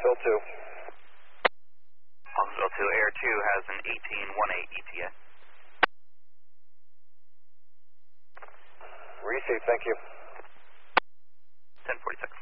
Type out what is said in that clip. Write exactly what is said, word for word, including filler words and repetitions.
Huntsville two. Huntsville two, Air two has an eighteen eighteen E T A. Receive, thank you. ten forty-six.